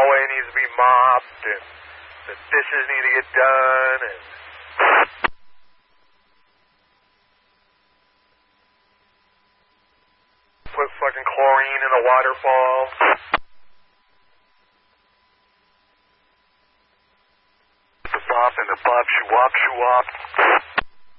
hallway needs to be mopped, and the dishes need to get done, and put fucking chlorine in a waterfall. The bop and the bop, shoo-wop, shoo-wop.